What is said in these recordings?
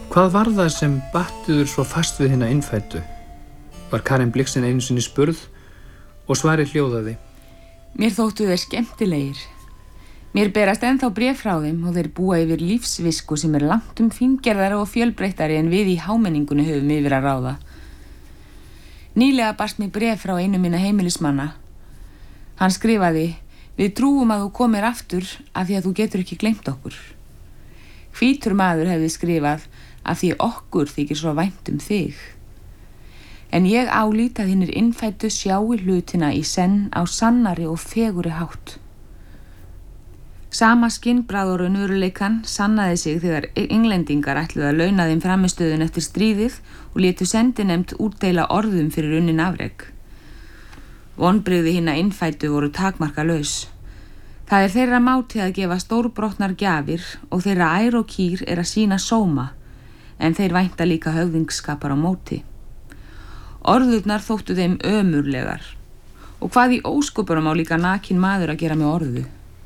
Hvað var það sem battuður svo fast við hina innfæddu? Var Karen Blixen einu sinni spurð og svarið hljóðaði: Mér þóttu þeir skemmtilegir. Mér berast ennþá bréf frá þeim og þeir búa yfir lífsvisku sem langt fíngerðari og fjölbreyttari en við í hámenningunni höfum yfir að ráða. Nýlega barst mér bréf frá einu minna heimilismanna. Hann skrifaði: Við trúum að þú komir aftur af því að þú getur ekki gleymt okkur. Hvítur maður hefði skrifað: Af því okkur þykir svo vænt þig. En ég álít að hinnir innfæddu sjái hlutina í senn á sannari og feguri hátt. Sama skinnbragð og raunveruleikann sannaði sig þegar Englendingar ætluðu að launa þeim framistöðun eftir stríðið og létu sendinefnd útdeila orðum fyrir unnin afrek. Vonbrigði hinna innfæddu voru takmarkalaus. Það þeirra máti að gefa stórbrotnar gjafir og þeirra ær og kýr að sýna sóma, en þeir vænta líka höfðingskapar á móti. Orðurnar þóttu þeim ömurlegar. Og hvað í ósköpunum á líka nakinn maður að gera með orðu?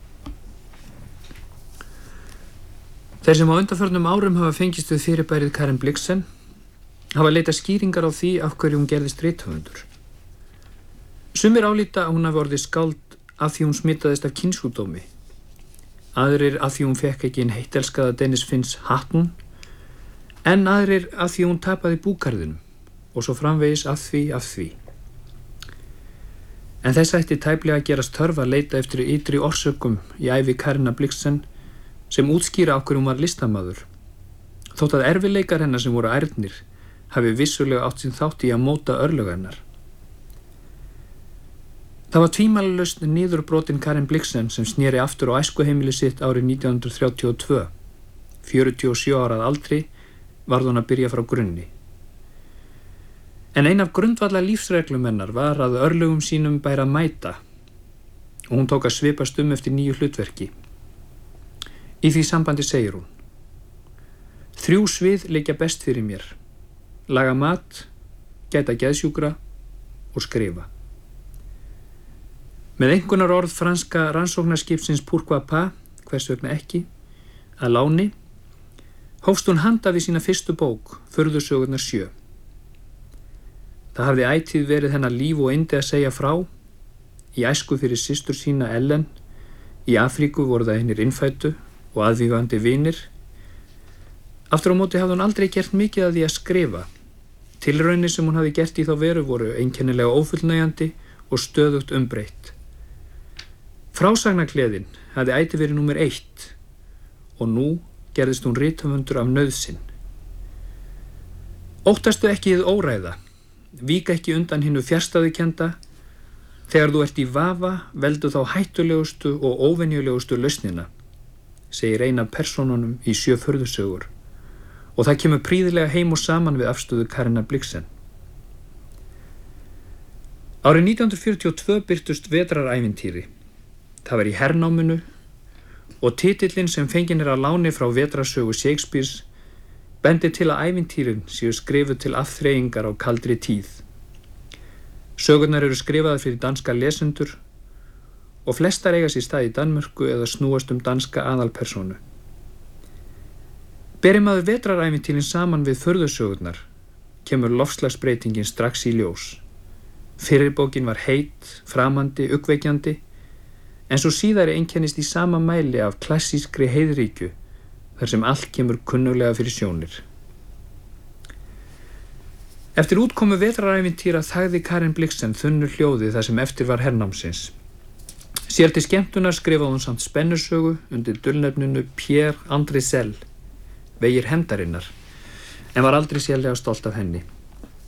Þeir sem á undanförnum árum hafa fengist við fyrirbærið Karen Blixen hafa leitað skýringar á því af hverju hún gerðist rithöfundur. Sumir álíta að hún hafi orðið skáld af því hún smitaðist af kynsjúkdómi, aðrir af því hún fekk ekki hinn heittelskaða Dennis Finns Hatton, en aðrir af því hún tapaði búgarðinum og svo framvegis af því. En þess ætti tæplega að gerast þörf að leita eftir ytri orsökum í ævi Karenar Blixen sem útskýra á hverju hún var listamaður, þótt að erfiðleikar hennar sem voru ærnir hafi vissulega átt sinn þátt í að móta örlög hennar. Það var tvímælalaust niðurbrotin Karen Blixen sem sneri aftur á æskuheimili sitt árið 1932. 47 ára að aldri varð hún að byrja frá grunni. En ein af grundvallar lífsreglum hennar var að örlögum sínum bæri að mæta og hún tók að svipast eftir nýju hlutverki. Í því sambandi segir hún: 3 svið liggja best fyrir mér: laga mat, gæta geðsjúkra og skrifa. Með einhverjar orð franska rannsóknarskipsins Pourquoi pas, hvers vegna ekki, að láni, hófst hún handa við sína fyrstu bók, Furðusögurnar 7. Það hafði ætíð verið hennar líf og yndi að segja frá, í æsku fyrir systur sína Ellen, í Afríku voru það hinnir innfæddu og aðvífandi vinir. Aftur á móti hafði hún aldrei gert mikið að því að skrifa. Tilraunir sem hún hafði gert í þá veru voru einkennilega ófullnægjandi og stöðugt umbreytt. Frásagnargleðin hafði ætíð verið númer 1 og nú gerðist hún rithöfundur af nauðsyn. Óttastu ekki hið óræða, vík ekki undan hinu fjarstæðukennda. Þegar þú ert í vafa, veldu þá hættulegustu og óvenjulegustu lausnina, segir ein af persónunum í 7 furðusögur, og það kemur prýðilega heim og saman við afstöðu Karenar Blixen. Árið 1942 birtust Vetrarævintýri. Það var í hernáminu og titillinn sem fenginn að láni frá Vetrarsögu Shakespeares bendir til að ævintýrin séu skrifuð til afþreyingar á kaldri tíð. Sögurnar eru skrifaðar fyrir danska lesendur og flestar eiga sér stað í Danmörku eða snúast danska aðalpersónu. Beri maður Vetrarævintýrin saman við furðusögurnar, kemur loftslagsbreytingin strax í ljós. Fyrri bókin var heit, framandi, uggvekjandi, en svo síðari einkennist í sama mæli af klassískri heiðríkju, þar sem allt kemur kunnuglega fyrir sjónir. Eftir útkomu Vetrarævintýra þagði Karen Blixen þunnu hljóði þar sem eftir var hernámsins. Sér til skemmtunar skrifaði hún samt spennusögu undir dulnefninu Pierre André Selle, Vegir hefndarinnar, en var aldrei sérlega stolt af henni.